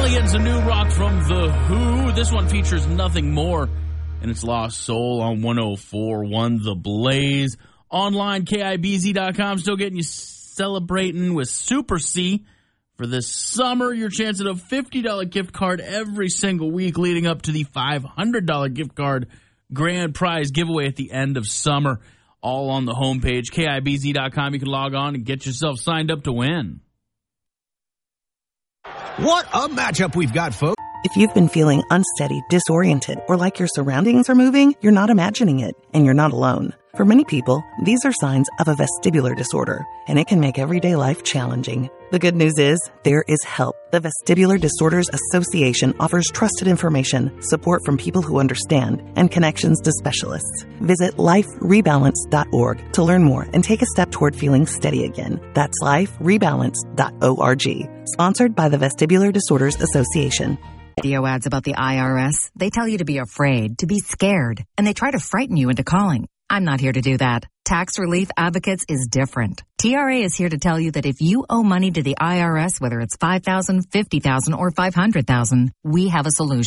Finally getting some new rock from The Who. This one features Nothing More and its Lost Soul on 104.1 The Blaze. Online, KIBZ.com, still getting you celebrating with Super C for this summer. Your chance at a $50 gift card every single week leading up to the $500 gift card grand prize giveaway at the end of summer. All on the homepage, KIBZ.com. You can log on and get yourself signed up to win. What a matchup we've got, folks. If you've been feeling unsteady, disoriented, or like your surroundings are moving, you're not imagining it, and you're not alone. For many people, these are signs of a vestibular disorder, and it can make everyday life challenging. The good news is, there is help. The Vestibular Disorders Association offers trusted information, support from people who understand, and connections to specialists. Visit liferebalance.org to learn more and take a step toward feeling steady again. That's liferebalance.org. Sponsored by the Vestibular Disorders Association. Radio ads about the IRS. They tell you to be afraid, to be scared, and they try to frighten you into calling. I'm not here to do that. Tax Relief Advocates is different. TRA is here to tell you that if you owe money to the IRS, whether it's $5,000, $50,000, or $500,000, we have a solution.